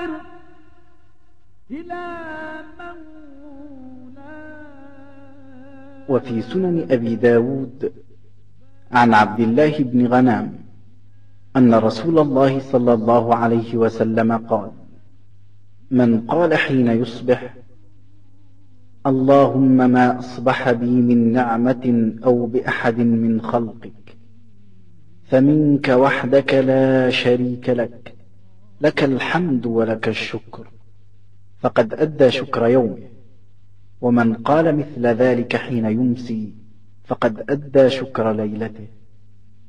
سائر إلى مولاي. وفي سنن أبي داود عن عبد الله بن غنام أن رسول الله صلى الله عليه وسلم قال: من قال حين يصبح: اللهم ما أصبح بي من نعمة أو بأحد من خلقك فمنك وحدك لا شريك لك، لك الحمد ولك الشكر، فقد أدى شكر يومه. ومن قال مثل ذلك حين يمسي فقد أدى شكر ليلته.